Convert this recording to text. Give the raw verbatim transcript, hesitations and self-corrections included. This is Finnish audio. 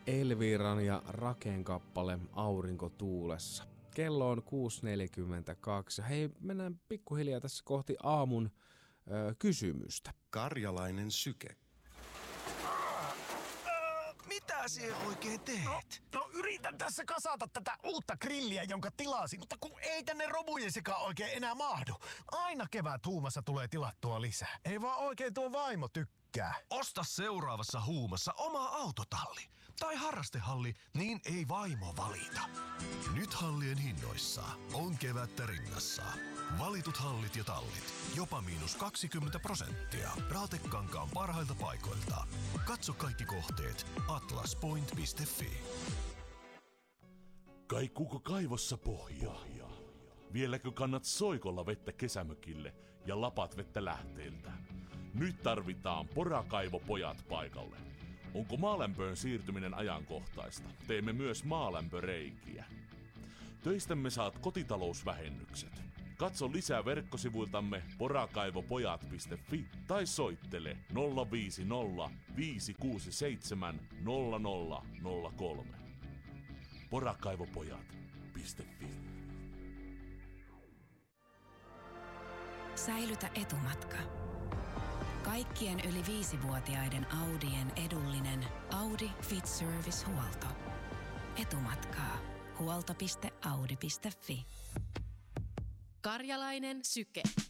Elviran ja Raken kappale Aurinko tuulessa. Kello on kuusi neljäkymmentäkaksi. Hei, mennään pikkuhiljaa tässä kohti aamun ö, kysymystä. Karjalainen syke. Mitä sinä oikein teet? No, no yritän tässä kasata tätä uutta grilliä, jonka tilasin, mutta kun ei tänne romujen sekaan oikein enää mahdu. Aina kevät huumassa tulee tilattua lisää. Ei vaan oikein tuo vaimo tykkää. Osta seuraavassa huumassa oma autotalli tai harrastehalli, niin ei vaimo valita. Nyt hallien hinnoissa on kevättä rinnassa. Valitut hallit ja tallit, jopa miinus kaksikymmentä prosenttia. Raatekankaan parhailta paikoilta. Katso kaikki kohteet atlaspoint piste fi. Kaikuuko kaivossa pohjaa? Vieläkö kannat soikolla vettä kesämökille ja lapat vettä lähteeltä? Nyt tarvitaan Porakaivopojat paikalle. Onko maalämpöön siirtyminen ajankohtaista? Teemme myös maalämpöreikiä. Töistämme saat kotitalousvähennykset. Katso lisää verkkosivuiltamme porakaivopojat piste fi tai soittele nolla viisi nolla viisi kuusi seitsemän nolla nolla nolla kolme. porakaivopojat piste fi. Säilytä etumatka. Kaikkien yli viisivuotiaiden Audien edullinen Audi Fit Service-huolto. Etumatkaa. huolto piste audi piste fi. Karjalainen syke.